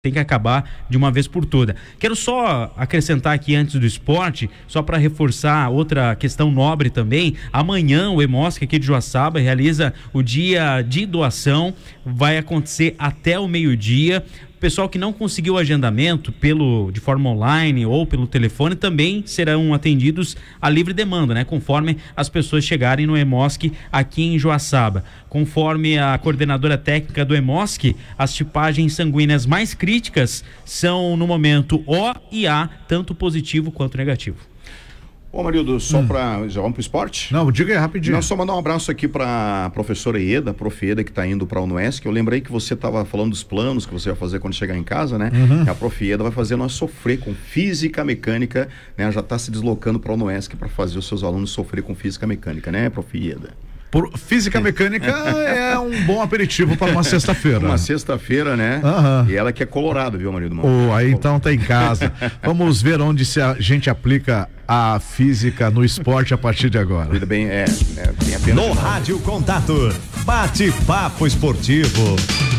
Tem que acabar de uma vez por toda. Quero só acrescentar aqui antes do esporte, só para reforçar outra questão nobre também. Amanhã o EMOSC aqui de Joaçaba realiza o dia de doação, vai acontecer até o meio-dia. Pessoal que não conseguiu agendamento de forma online ou pelo telefone também serão atendidos a livre demanda, né? Conforme as pessoas chegarem no EMOSC aqui em Joaçaba. Conforme a coordenadora técnica do EMOSC, as tipagens sanguíneas mais críticas são no momento O e A, tanto positivo quanto negativo. Ô Marildo, só já vamos pro esporte? Não, diga aí rapidinho. Não, só mandar um abraço aqui pra professora Ieda, prof. Ieda, que tá indo pra UNOESC. Eu lembrei que você tava falando dos planos que você vai fazer quando chegar em casa, né? A prof. Ieda vai fazer nós sofrer com física mecânica, né? Já tá se deslocando pra UNOESC pra fazer os seus alunos sofrer com física mecânica, né, prof. Ieda? Física mecânica é um bom aperitivo para uma sexta-feira. Uma sexta-feira, né? E ela que é colorada, viu, Marildo? Aí então tá em casa. Vamos ver onde a gente aplica a física no esporte a partir de agora. Tudo bem, tem apenas... No Rádio Contato, bate-papo esportivo.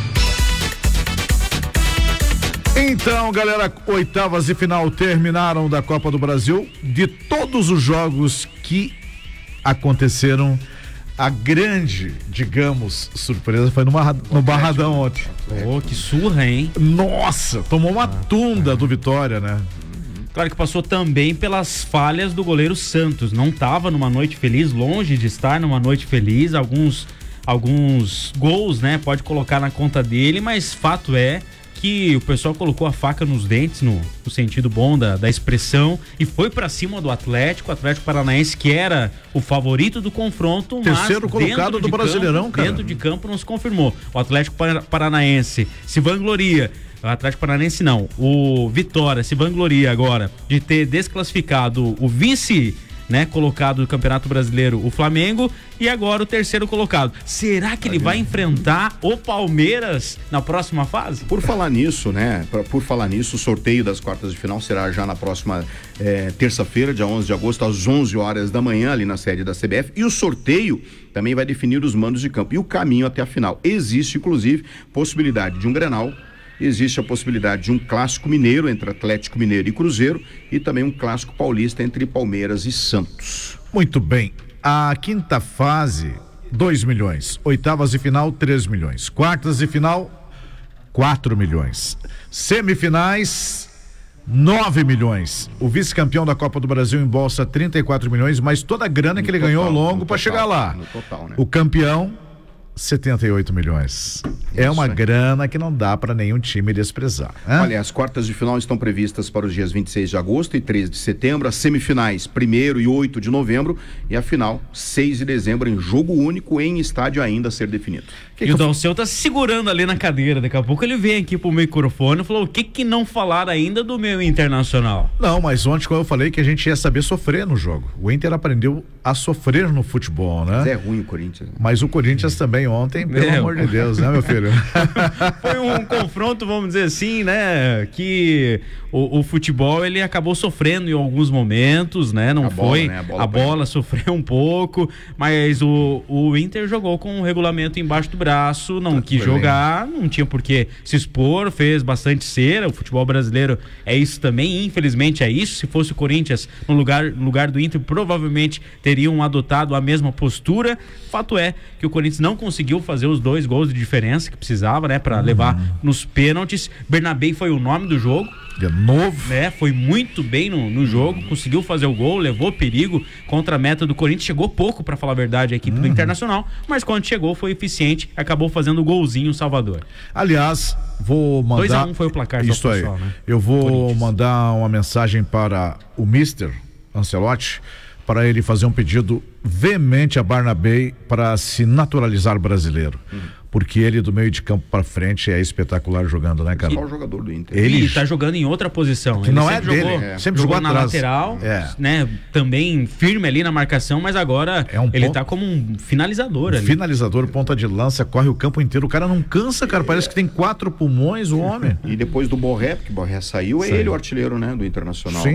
Então, galera, oitavas e final terminaram da Copa do Brasil. De todos os jogos que aconteceram, a grande, digamos, surpresa foi no Barradão ontem. Que surra, hein? Nossa, tomou uma tunda do Vitória, né? Claro que passou também pelas falhas do goleiro Santos. Não estava numa noite feliz, longe de estar numa noite feliz. Alguns gols, né? Pode colocar na conta dele, mas fato é que o pessoal colocou a faca nos dentes, no sentido bom da expressão, e foi pra cima do Atlético Paranaense, que era o favorito do confronto, mas terceiro colocado do Brasileirão, cara. Dentro de campo não se confirmou. O Atlético Paranaense se vangloria. O Atlético Paranaense não. O Vitória se vangloria agora de ter desclassificado o vice, né, colocado do Campeonato Brasileiro, o Flamengo, e agora o terceiro colocado. Será que ele vai enfrentar o Palmeiras na próxima fase? Por falar nisso, né? O sorteio das quartas de final será já na próxima terça-feira, dia 11 de agosto, às 11 horas da manhã, ali na sede da CBF. E o sorteio também vai definir os mandos de campo e o caminho até a final. Existe, inclusive, possibilidade de um Grenal. Existe a possibilidade de um clássico mineiro entre Atlético Mineiro e Cruzeiro e também um clássico paulista entre Palmeiras e Santos. Muito bem. A quinta fase, 2 milhões. Oitavas e final, 3 milhões. Quartas e final, 4 milhões. Semifinais, 9 milhões. O vice-campeão da Copa do Brasil embolsa 34 milhões, mas toda a grana que ele ganhou ao longo para chegar lá. No total, né? O campeão, 78 milhões. É uma grana que não dá para nenhum time desprezar. Olha, as quartas de final estão previstas para os dias 26 de agosto e 3 de setembro, as semifinais 1º e 8 de novembro e a final 6 de dezembro em jogo único em estádio ainda a ser definido. E o Dalceu tá segurando ali na cadeira, daqui a pouco ele vem aqui pro microfone e falou: o que não falaram ainda do meu Internacional? Não, mas ontem quando eu falei que a gente ia saber sofrer no jogo, o Inter aprendeu a sofrer no futebol, né? Mas é ruim o Corinthians. Mas o Corinthians também ontem, pelo amor de Deus, né, meu filho? Foi um confronto, vamos dizer assim, né, que o futebol ele acabou sofrendo em alguns momentos, né, não foi? A bola sofreu um pouco, mas o Inter jogou com o regulamento embaixo do braço, não quis jogar, não tinha por que se expor, fez bastante cera. O futebol brasileiro é isso também, infelizmente é isso. Se fosse o Corinthians no lugar do Inter, provavelmente teriam adotado a mesma postura. Fato é que o Corinthians não conseguiu fazer os 2 gols de diferença que precisava, né, para levar nos pênaltis. Bernabé foi o nome do jogo. De novo. Foi muito bem no jogo, conseguiu fazer o gol, levou perigo contra a meta do Corinthians, chegou pouco, para falar a verdade, a equipe do Internacional, mas quando chegou foi eficiente, acabou fazendo o golzinho Salvador. Aliás, vou mandar... 2-1 foi o placar. Isso aí, pessoal, né? Eu vou mandar uma mensagem para o Mister Ancelotti, para ele fazer um pedido veemente a Barnabé para se naturalizar brasileiro. Porque ele do meio de campo para frente é espetacular jogando, né, cara? Só o jogador do Inter. Ele tá jogando em outra posição. Que ele não é dele, sempre jogou na atrás. Lateral, né? Também firme ali na marcação, mas agora ele tá como um finalizador ali. Finalizador, ponta de lança, corre o campo inteiro. O cara não cansa, cara. Parece que tem 4 pulmões o homem. E depois do Borré, porque o Borré saiu, ele o artilheiro, né, do Internacional. Sim.